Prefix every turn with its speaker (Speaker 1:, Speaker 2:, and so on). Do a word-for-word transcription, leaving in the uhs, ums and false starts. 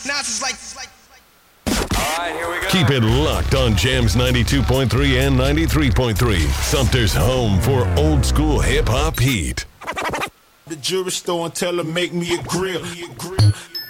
Speaker 1: Nas is like.
Speaker 2: All right, here we go.
Speaker 3: Keep it locked on Jams ninety-two point three and ninety-three point three. Sumter's home for old school hip hop heat.
Speaker 4: The jewelry store and tell her make me a grill.